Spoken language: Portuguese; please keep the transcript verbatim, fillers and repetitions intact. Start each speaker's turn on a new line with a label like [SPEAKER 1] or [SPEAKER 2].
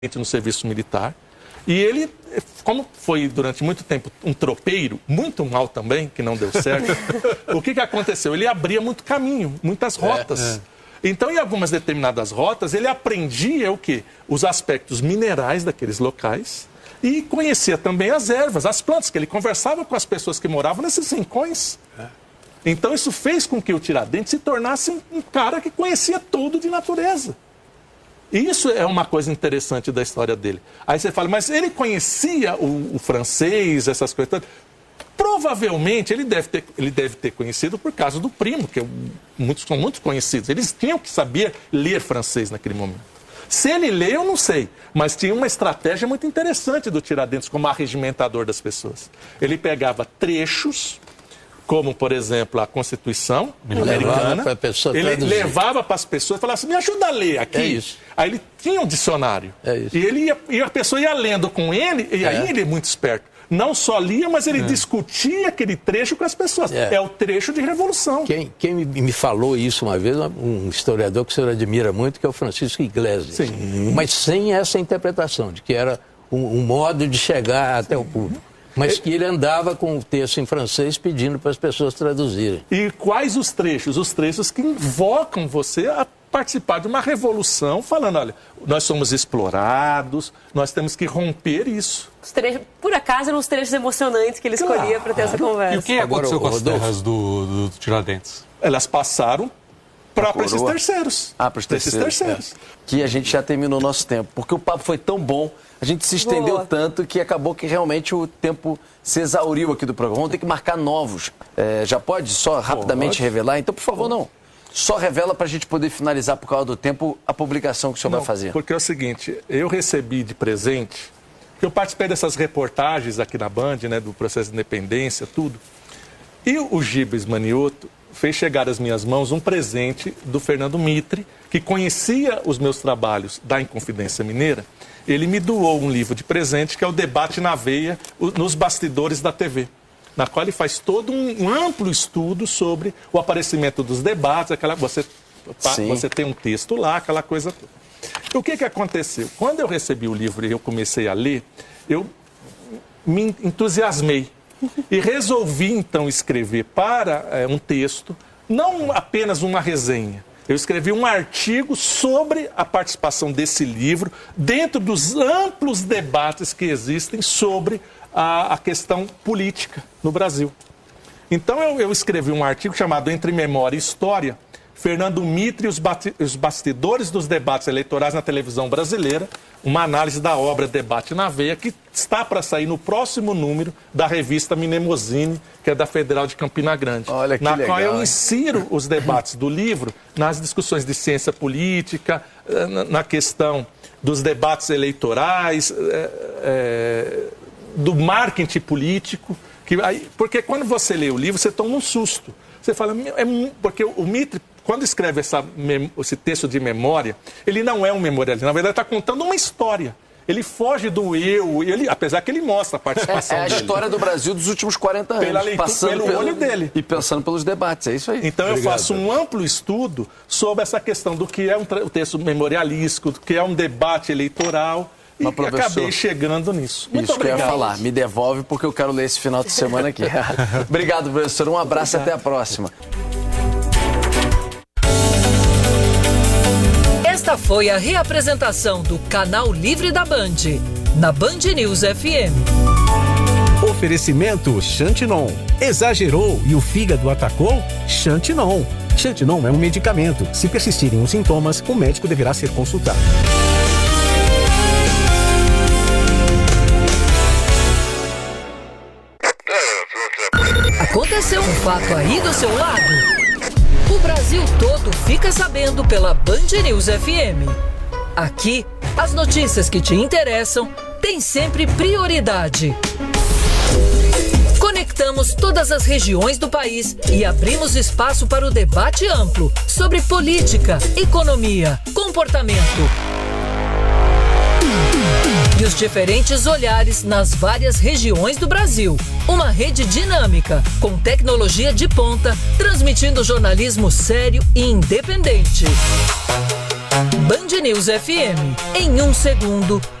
[SPEAKER 1] no serviço militar. E ele, como foi durante muito tempo um tropeiro, muito mal também, que não deu certo, o que, que aconteceu? Ele abria muito caminho, muitas rotas. É, é. Então, em algumas determinadas rotas, ele aprendia o quê? Os aspectos minerais daqueles locais e conhecia também as ervas, as plantas, que ele conversava com as pessoas que moravam nesses rincões. É. Então, isso fez com que o Tiradentes se tornasse um, um cara que conhecia tudo de natureza. Isso é uma coisa interessante da história dele. Aí você fala, mas ele conhecia o, o francês, essas coisas todas? Provavelmente ele deve, ter, ele deve ter conhecido por causa do primo, que muitos são muito conhecidos. Eles tinham que saber ler francês naquele momento. Se ele lê, eu não sei, mas tinha uma estratégia muito interessante do Tiradentes como arregimentador das pessoas. Ele pegava trechos, como, por exemplo, a Constituição americana, ele levava para as pessoas e falava assim, me ajuda a ler aqui.
[SPEAKER 2] É isso.
[SPEAKER 1] Aí ele tinha um dicionário.
[SPEAKER 2] É isso.
[SPEAKER 1] E, ele ia, e a pessoa ia lendo com ele, e aí
[SPEAKER 2] é.
[SPEAKER 1] ele é muito esperto. Não só lia, mas ele é. discutia aquele trecho com as pessoas. É, é o trecho de revolução.
[SPEAKER 2] Quem, quem me falou isso uma vez, um historiador que o senhor admira muito, que é o Francisco Iglesias.
[SPEAKER 1] Sim.
[SPEAKER 2] Mas sem essa interpretação, de que era um, um modo de chegar até Sim. o público. Mas que ele andava com o texto em francês pedindo para as pessoas traduzirem.
[SPEAKER 1] E quais os trechos? Os trechos que invocam você a participar de uma revolução, falando, olha, nós somos explorados, nós temos que romper isso.
[SPEAKER 3] Os trechos, por acaso, eram os trechos emocionantes que ele claro. escolhia para ter essa conversa.
[SPEAKER 4] E o que aconteceu Agora, com as terras do, do, do Tiradentes?
[SPEAKER 1] Elas passaram para esses terceiros.
[SPEAKER 5] Ah, para os terceiros.
[SPEAKER 1] terceiros.
[SPEAKER 5] É. Que a gente já terminou o nosso tempo, porque o papo foi tão bom, a gente se estendeu Boa. tanto que acabou que realmente o tempo se exauriu aqui do programa. Vamos ter que marcar novos. É, já pode só rapidamente pode. revelar? Então, por favor, não. Só revela para a gente poder finalizar, por causa do tempo, a publicação que o senhor
[SPEAKER 1] não,
[SPEAKER 5] vai fazer.
[SPEAKER 1] Porque é o seguinte, eu recebi de presente, eu participei dessas reportagens aqui na Band, né, do processo de independência, tudo. E o Gibas Manioto fez chegar às minhas mãos um presente do Fernando Mitre, que conhecia os meus trabalhos da Inconfidência Mineira. Ele me doou um livro de presente, que é o Debate na Veia, nos bastidores da T V, na qual ele faz todo um, um amplo estudo sobre o aparecimento dos debates, aquela, você, você tem um texto lá, aquela coisa toda. O que, que aconteceu? Quando eu recebi o livro e eu comecei a ler, eu me entusiasmei. E resolvi, então, escrever para é, um texto, não apenas uma resenha. Eu escrevi um artigo sobre a participação desse livro dentro dos amplos debates que existem sobre a, a questão política no Brasil. Então, eu, eu escrevi um artigo chamado Entre Memória e História, Fernando Mitre e os, os bastidores dos debates eleitorais na televisão brasileira, uma análise da obra Debate na Veia, que está para sair no próximo número da revista Mnemosine, que é da Federal de Campina Grande.
[SPEAKER 5] Olha que
[SPEAKER 1] na
[SPEAKER 5] legal,
[SPEAKER 1] qual eu
[SPEAKER 5] hein?
[SPEAKER 1] insiro os debates do livro nas discussões de ciência política, na questão dos debates eleitorais, é, é, do marketing político. Que, aí, porque quando você lê o livro, você toma um susto. Você fala, é, porque o Mitre, quando escreve essa, esse texto de memória, ele não é um memorialista, na verdade está contando uma história. Ele foge do eu, ele, apesar que ele mostra a participação
[SPEAKER 5] dele. É a
[SPEAKER 1] dele.
[SPEAKER 5] história do Brasil dos últimos quarenta anos.
[SPEAKER 1] Pela leitura,
[SPEAKER 5] passando
[SPEAKER 1] pelo, pelo olho dele.
[SPEAKER 5] E pensando pelos debates, é isso aí.
[SPEAKER 1] Então
[SPEAKER 5] Obrigado,
[SPEAKER 1] eu faço um amplo estudo sobre essa questão do que é um texto memorialístico, do que é um debate eleitoral. E Mas, professor, acabei chegando nisso. Muito
[SPEAKER 5] isso
[SPEAKER 1] obrigado.
[SPEAKER 5] Que eu ia falar. Me devolve porque eu quero ler esse final de semana aqui. Obrigado, professor. Um abraço e até a próxima.
[SPEAKER 6] Esta foi a reapresentação do Canal Livre da Band, na Band News F M.
[SPEAKER 7] Oferecimento Xantinon. Exagerou e o fígado atacou? Xantinon. Xantinon é um medicamento. Se persistirem os sintomas, o médico deverá ser consultado.
[SPEAKER 6] Aconteceu um fato aí do seu lado? O Brasil todo fica sabendo pela Band News F M. Aqui, as notícias que te interessam têm sempre prioridade. Conectamos todas as regiões do país e abrimos espaço para o debate amplo sobre política, economia, comportamento e os diferentes olhares nas várias regiões do Brasil. Uma rede dinâmica, com tecnologia de ponta, transmitindo jornalismo sério e independente. Band News F M. Em um segundo,